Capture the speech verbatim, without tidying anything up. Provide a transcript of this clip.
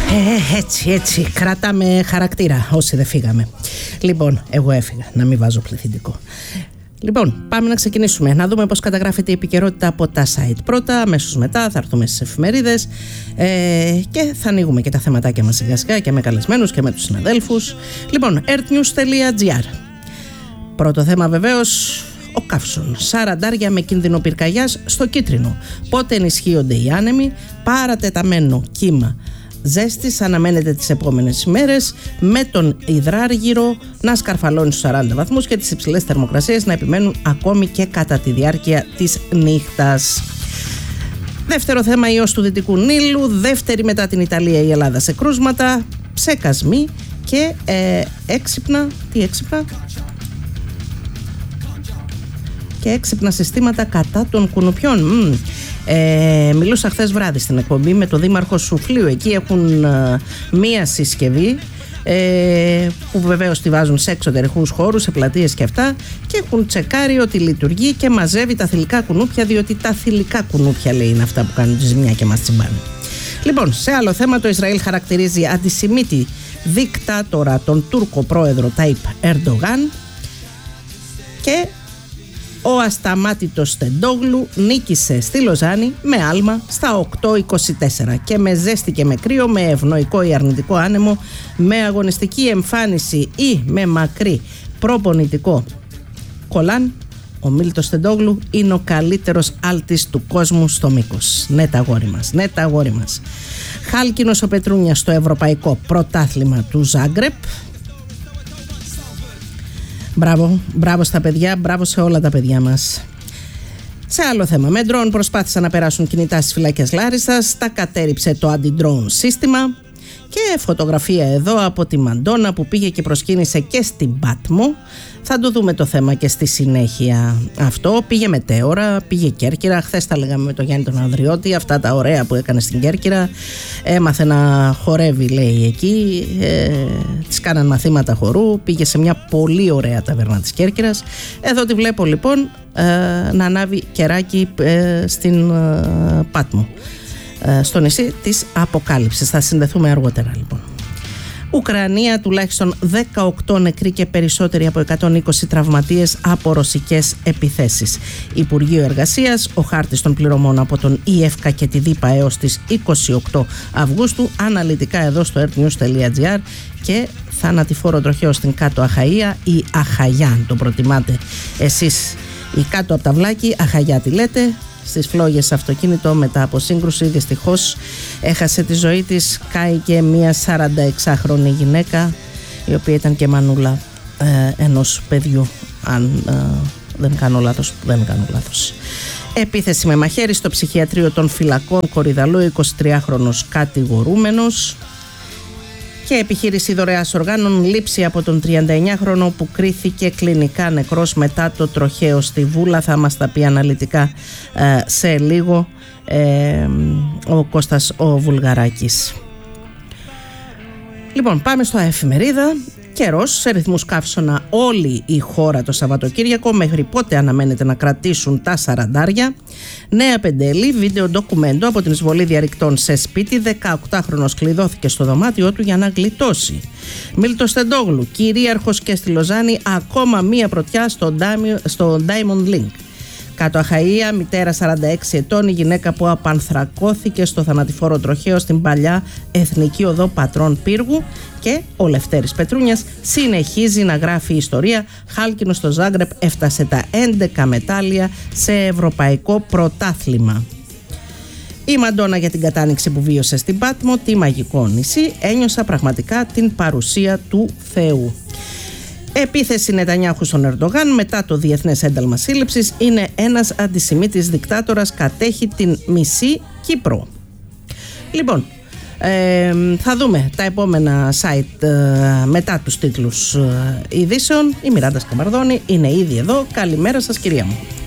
Ε, έτσι, έτσι. Κρατάμε χαρακτήρα όσοι δεν φύγαμε. Λοιπόν, εγώ έφυγα, να μην βάζω πληθυντικό. Λοιπόν, πάμε να ξεκινήσουμε. Να δούμε πώς καταγράφεται η επικαιρότητα από τα site. Πρώτα, αμέσως μετά θα έρθουμε στις εφημερίδες ε, και θα ανοίγουμε και τα θεματάκια μας σιγά σιγά και με καλεσμένους και με τους συναδέλφους. Λοιπόν, earthnews.gr. Πρώτο θέμα βεβαίως, ο καύσων. Σαραντάρια με κίνδυνο πυρκαγιάς στο κίτρινο. Πότε ενισχύονται οι άνεμοι, παρατεταμένο κύμα ζέστης αναμένεται τις επόμενες ημέρες, με τον υδράργυρο να σκαρφαλώνει στους σαράντα βαθμούς και τις υψηλές θερμοκρασίες να επιμένουν ακόμη και κατά τη διάρκεια της νύχτας. Δεύτερο θέμα, ιός του Δυτικού Νείλου. Δεύτερη μετά την Ιταλία η Ελλάδα σε κρούσματα, ψεκασμοί και ε, έξυπνα, τι έξυπνα και έξυπνα συστήματα κατά των κουνουπιών. Μ. Ε, μιλούσα χθες βράδυ στην εκπομπή με τον Δήμαρχο Σουφλίου. Εκεί έχουν ε, μία συσκευή ε, που βεβαίως τη βάζουν σε εξωτερικούς χώρους, σε πλατείες και αυτά, και έχουν τσεκάρει ότι λειτουργεί και μαζεύει τα θηλυκά κουνούπια, διότι τα θηλυκά κουνούπια, λέει, είναι αυτά που κάνουν τη ζημιά και μας τσιμπάνε. Λοιπόν, σε άλλο θέμα, το Ισραήλ χαρακτηρίζει αντισημίτη δικτάτορα τον Τούρκο πρόεδρο Ταϊπ Ερντογάν και ο ασταμάτητος Στεντόγλου νίκησε στη Λοζάνη με άλμα στα οκτώ είκοσι τέσσερα και με ζέστη και με κρύο, με ευνοϊκό ή αρνητικό άνεμο, με αγωνιστική εμφάνιση ή με μακρύ προπονητικό κολάν. Ο Μίλτος Στεντόγλου είναι ο καλύτερος άλτης του κόσμου στο μήκος. Ναι, τα αγόρι μας, ναι, τα αγόρι μας. Χάλκινος ο Πετρούνιας στο Ευρωπαϊκό Πρωτάθλημα του Ζάγκρεπ. Μπράβο, μπράβο στα παιδιά, μπράβο σε όλα τα παιδιά μας. Σε άλλο θέμα, με ντρόουν προσπάθησαν να περάσουν κινητά στις φυλακές Λάρισσας, τα κατέριψε το αντι-drone σύστημα. Και φωτογραφία εδώ από τη Μαντόνα που πήγε και προσκύνησε και στην Πάτμο. Θα το δούμε το θέμα και στη συνέχεια αυτό. Πήγε Μετέωρα, πήγε Κέρκυρα. Χθες τα λέγαμε με τον Γιάννη τον Ανδριώτη, αυτά τα ωραία που έκανε στην Κέρκυρα. Έμαθε να χορεύει, λέει, εκεί. Ε, της κάναν μαθήματα χορού. Πήγε σε μια πολύ ωραία ταβέρνα της Κέρκυρας. Εδώ τη βλέπω λοιπόν ε, να ανάβει κεράκι ε, στην ε, Πάτμο, στο νησί της Αποκάλυψης. Θα συνδεθούμε αργότερα λοιπόν. Ουκρανία, τουλάχιστον δεκαοκτώ νεκροί και περισσότεροι από εκατόν είκοσι τραυματίες από ρωσικές επιθέσεις. Υπουργείο Εργασίας, ο χάρτης των πληρωμών από τον ΙΕΦΚΑ και τη ΔΥΠΑ έως τις είκοσι οκτώ Αυγούστου, αναλυτικά εδώ στο earthnews.gr. Και θανατηφόρο τροχαίο στην Κάτω Αχαΐα ή Αχαγιά, αν το προτιμάτε εσείς, η κάτω από τα Βλάκη, Αχαγιά τη λέτε. Στις φλόγες αυτοκίνητο μετά από σύγκρουση, δυστυχώς έχασε τη ζωή της, κάηκε μια σαρανταεξάχρονη γυναίκα, η οποία ήταν και μανούλα ε, ενός παιδιού, αν ε, δεν κάνω λάθος, δεν κάνω λάθος. Επίθεση με μαχαίρι στο ψυχιατρίο των Φυλακών Κορυδαλού, εικοσιτριάχρονος κατηγορούμενος. Και επιχείρηση δωρεάς οργάνων, λήψη από τον τριανταεννιάχρονο που κρίθηκε κλινικά νεκρός μετά το τροχαίο στη Βούλα. Θα μας τα πει αναλυτικά ε, σε λίγο ε, ο Κώστας ο Βουλγαράκης. Λοιπόν, πάμε στο εφημερίδα. Καιρός, σε ρυθμούς καύσωνα όλη η χώρα το Σαββατοκύριακο. Μέχρι πότε αναμένεται να κρατήσουν τα σαραντάρια. Νέα Πεντέλη, βίντεο ντοκουμέντο από την εισβολή διαρρηκτών σε σπίτι. δεκαοκτάχρονος κλειδώθηκε στο δωμάτιό του για να γλιτώσει. Μίλτος Στεντόγλου, κυρίαρχος και στη Λοζάνη, ακόμα μία πρωτιά στο, στο Diamond Link. Κάτω Αχαΐα, μητέρα σαράντα έξι ετών, η γυναίκα που απανθρακώθηκε στο θανατηφόρο τροχαίο στην παλιά Εθνική Οδό Πατρών Πύργου. Και ο Λευτέρης Πετρούνιας συνεχίζει να γράφει ιστορία. Χάλκινο στο Ζάγκρεπ έφτασε τα έντεκα μετάλλια σε ευρωπαϊκό πρωτάθλημα. Η Μαντόνα για την κατάνοιξη που βίωσε στην Πάτμο, τη μαγικό νησί, ένιωσα πραγματικά την παρουσία του Θεού. Επίθεση Νετανιάχου στον Ερντογάν μετά το διεθνές ένταλμα σύλληψης. Είναι ένας αντισημίτης δικτάτορας, κατέχει την μισή Κύπρο. Λοιπόν, ε, θα δούμε τα επόμενα site ε, μετά τους τίτλους ε, ειδήσεων. Η Μιράντα Σκαμπαρδόνη είναι ήδη εδώ. Καλημέρα σας, κυρία μου.